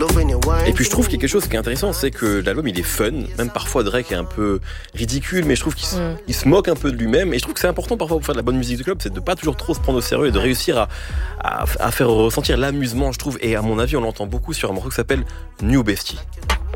Et puis je trouve quelque chose qui est intéressant, c'est que l'album il est fun, même parfois Drake est un peu ridicule, mais je trouve qu'il se moque un peu de lui-même, et je trouve que c'est important parfois pour faire de la bonne musique de club, c'est de pas toujours trop se prendre au sérieux et de réussir à faire ressentir l'amusement, je trouve, et à mon avis on l'entend beaucoup sur un morceau qui s'appelle New Bestie.